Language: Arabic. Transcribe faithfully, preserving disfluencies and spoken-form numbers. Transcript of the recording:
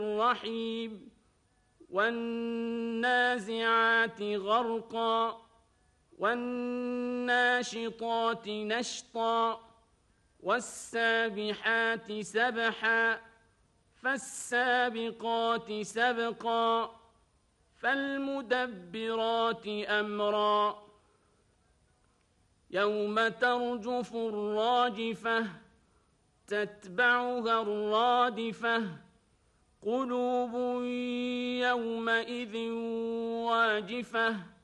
الرحيم والنازعات غرقا والناشطات نشطا والسابحات سبحا فالسابقات سبقا فالمدبرات أمرا يوم ترجف الراجفة تتبعها الرادفة قلوب يومئذ واجفة